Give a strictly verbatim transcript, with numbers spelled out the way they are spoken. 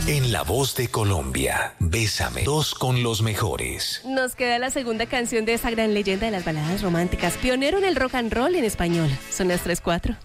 En La Voz de Colombia, Bésame, dos con los mejores. Nos queda la segunda canción de esa gran leyenda de las baladas románticas, pionero en el rock and roll en español. Son las tres cuatro.